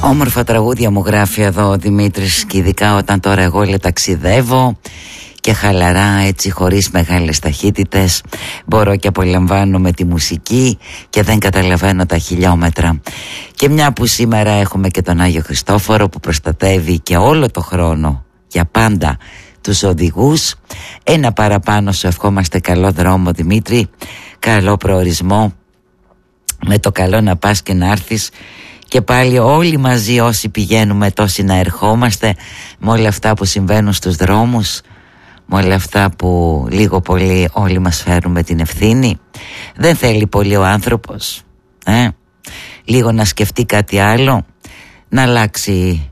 Όμορφα τραγούδια μου γράφει εδώ ο Δημήτρης, και ειδικά όταν τώρα εγώ ταξιδεύω και χαλαρά έτσι χωρίς μεγάλες ταχύτητες μπορώ και απολαμβάνω με τη μουσική και δεν καταλαβαίνω τα χιλιόμετρα. Και μια που σήμερα έχουμε και τον Άγιο Χριστόφορο που προστατεύει και όλο το χρόνο για πάντα τους οδηγούς, ένα παραπάνω σου ευχόμαστε καλό δρόμο Δημήτρη, καλό προορισμό, με το καλό να πας και να έρθεις. Και πάλι όλοι μαζί όσοι πηγαίνουμε τόσοι να ερχόμαστε με όλα αυτά που συμβαίνουν στους δρόμους, με όλα αυτά που λίγο πολύ όλοι μας φέρνουμε την ευθύνη. Δεν θέλει πολύ ο άνθρωπος λίγο να σκεφτεί κάτι άλλο, να αλλάξει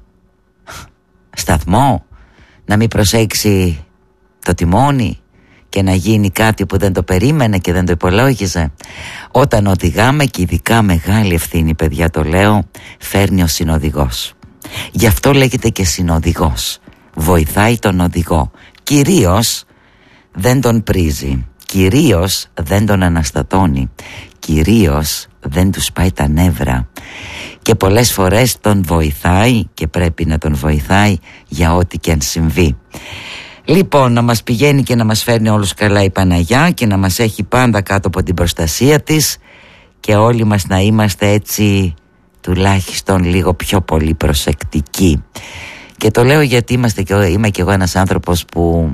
σταθμό, να μην προσέξει το τιμόνι και να γίνει κάτι που δεν το περίμενε και δεν το υπολόγιζε. Όταν οδηγάμε, και ειδικά μεγάλη ευθύνη παιδιά το λέω, φέρνει ο συνοδηγός. Γι' αυτό λέγεται και συνοδηγός. Βοηθάει τον οδηγό. Κυρίως δεν τον πρίζει, κυρίως δεν τον αναστατώνει, κυρίως δεν του σπάει τα νεύρα. Και πολλές φορές τον βοηθάει και πρέπει να τον βοηθάει για ό,τι και αν συμβεί. Λοιπόν, να μας πηγαίνει και να μας φέρνει όλους καλά η Παναγιά και να μας έχει πάντα κάτω από την προστασία της και όλοι μας να είμαστε έτσι τουλάχιστον λίγο πιο πολύ προσεκτικοί. Και το λέω γιατί είμαι και εγώ ένας άνθρωπος που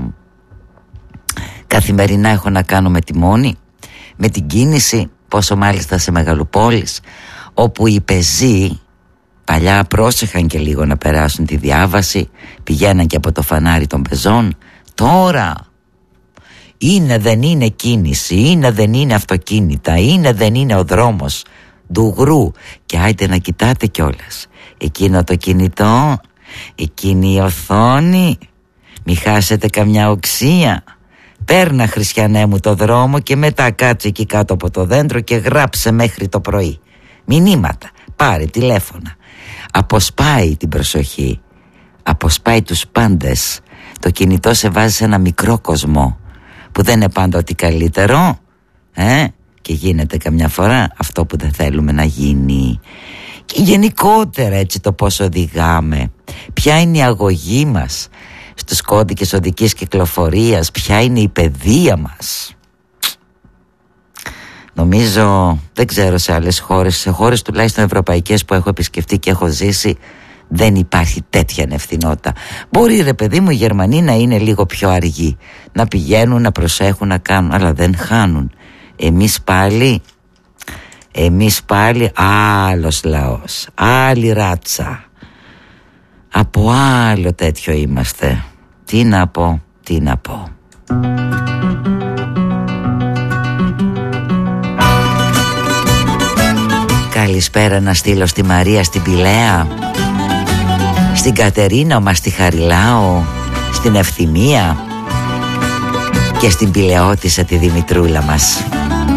καθημερινά έχω να κάνω με τιμόνι, με την κίνηση, πόσο μάλιστα σε μεγαλοπόλεις, όπου οι πεζοί παλιά πρόσεχαν και λίγο να περάσουν τη διάβαση, πηγαίναν και από το φανάρι των πεζών. Τώρα είναι δεν είναι κίνηση, είναι δεν είναι αυτοκίνητα, είναι δεν είναι ο δρόμος ντουγρού. Και άιτε να κοιτάτε κιόλας, εκείνο το κινητό, εκείνη η οθόνη, μη χάσετε καμιά οξία. Πέρνα χριστιανέ μου το δρόμο και μετά κάτσε εκεί κάτω από το δέντρο και γράψε μέχρι το πρωί μηνύματα, πάρε τηλέφωνα. Αποσπάει την προσοχή, αποσπάει τους πάντες. Το κινητό σε βάζει σε ένα μικρό κοσμό που δεν είναι πάντα ότι καλύτερο και γίνεται καμιά φορά αυτό που δεν θέλουμε να γίνει. Και γενικότερα έτσι το πώς οδηγάμε, ποια είναι η αγωγή μας στους κώδικες οδικής κυκλοφορίας, ποια είναι η παιδεία μας. Νομίζω, δεν ξέρω σε άλλες χώρες, σε χώρες τουλάχιστον ευρωπαϊκές που έχω επισκεφτεί και έχω ζήσει, δεν υπάρχει τέτοια ανευθυνότητα. Μπορεί ρε παιδί μου οι Γερμανοί να είναι λίγο πιο αργοί, να πηγαίνουν, να προσέχουν, να κάνουν, αλλά δεν χάνουν. Εμείς πάλι άλλος λαός, άλλη ράτσα, από άλλο τέτοιο είμαστε. Τι να πω. Καλησπέρα να στείλω στη Μαρία στην Πηλαία, στην Κατερίνα μας στη Χαριλάου, στην Ευθυμία και στην Πηλαιώτισσα τη Δημητρούλα μας.